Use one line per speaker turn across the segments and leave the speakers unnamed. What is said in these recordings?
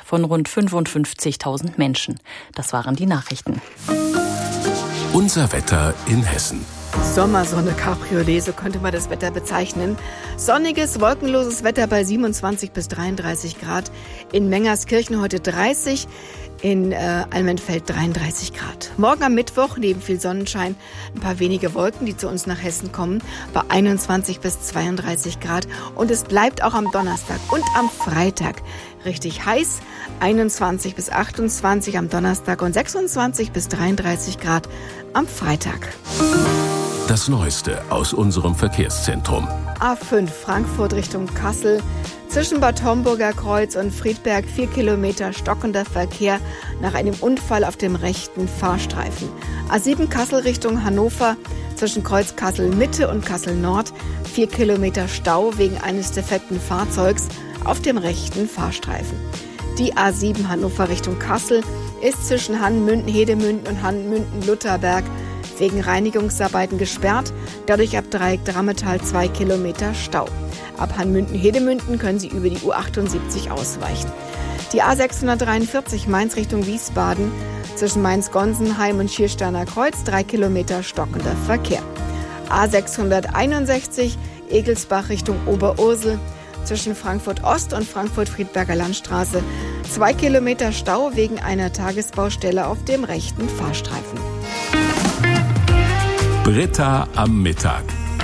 von rund 55.000 Menschen. Das waren die Nachrichten.
Unser Wetter in Hessen.
Sommersonne Cabriolet, so könnte man das Wetter bezeichnen. Sonniges, wolkenloses Wetter bei 27 bis 33 Grad. In Mengerskirchen heute 30, in Almenfeld 33 Grad. Morgen am Mittwoch, neben viel Sonnenschein, ein paar wenige Wolken, die zu uns nach Hessen kommen, bei 21 bis 32 Grad. Und es bleibt auch am Donnerstag und am Freitag richtig heiß. 21 bis 28 am Donnerstag und 26 bis 33 Grad am Freitag.
Das Neueste aus unserem Verkehrszentrum.
A5 Frankfurt Richtung Kassel. Zwischen Bad Homburger Kreuz und Friedberg 4 Kilometer stockender Verkehr nach einem Unfall auf dem rechten Fahrstreifen. A7 Kassel Richtung Hannover. Zwischen Kreuz Kassel Mitte und Kassel Nord 4 Kilometer Stau wegen eines defekten Fahrzeugs auf dem rechten Fahrstreifen. Die A7 Hannover Richtung Kassel ist zwischen Hannmünden-Hedemünden und Hannmünden-Lutherberg wegen Reinigungsarbeiten gesperrt, dadurch ab Dreieck Drammetal 2 Kilometer Stau. Ab Hannmünden-Hedemünden können Sie über die U78 ausweichen. Die A643 Mainz Richtung Wiesbaden, zwischen Mainz-Gonsenheim und Schiersteiner Kreuz 3 Kilometer stockender Verkehr. A661 Egelsbach Richtung Oberursel, zwischen Frankfurt Ost und Frankfurt-Friedberger Landstraße 2 Kilometer Stau wegen einer Tagesbaustelle auf dem rechten Fahrstreifen.
Britta am Mittag.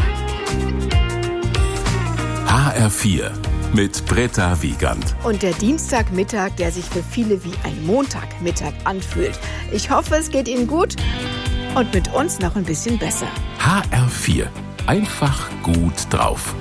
HR4 mit Britta Wiegand.
Und der Dienstagmittag, der sich für viele wie ein Montagmittag anfühlt. Ich hoffe, es geht Ihnen gut und mit uns noch ein bisschen besser.
HR4. Einfach gut drauf.